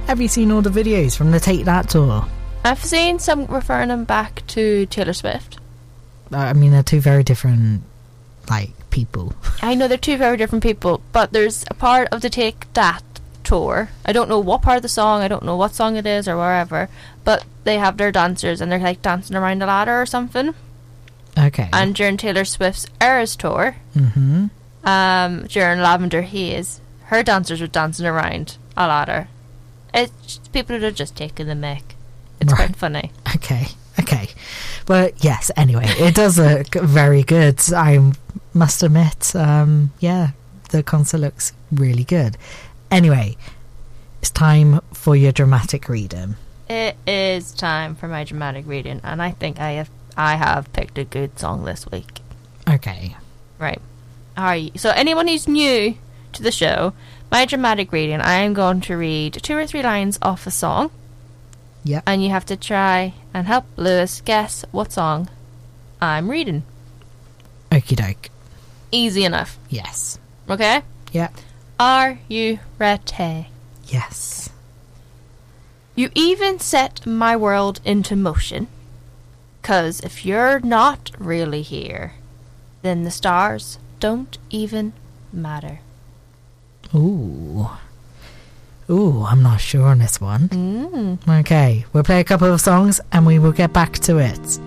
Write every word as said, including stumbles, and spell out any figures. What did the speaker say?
Have you seen all the videos from the Take That tour? I've seen some referring them back to Taylor Swift. Uh, I mean, they're two very different, like, people. I know they're two very different people, but there's a part of the Take That tour. I don't know what part of the song, I don't know what song it is or wherever, but they have their dancers and they're like dancing around a ladder or something. Okay. And during Taylor Swift's Eras tour, mm-hmm. um, during Lavender Haze, her dancers were dancing around a ladder. It's just, people are just taking the mick. It's Right. quite funny. Okay, okay. But yes, anyway, it does look very good. I must admit, um, yeah, the concert looks really good. Anyway, it's time for your dramatic reading. It is time for my dramatic reading, and I think I have I have picked a good song this week. Okay. Right. Alright, so anyone who's new to the show, my dramatic reading, I am going to read two or three lines off a song. Yep. And you have to try and help Lewis guess what song I'm reading. Okie doke. Easy enough. Yes. Okay? Yeah. Are you ready? Yes. You even set my world into motion. 'Cause if you're not really here, then the stars don't even matter. Ooh. Ooh, I'm not sure on this one. Mm. Okay, we'll play a couple of songs and we will get back to it.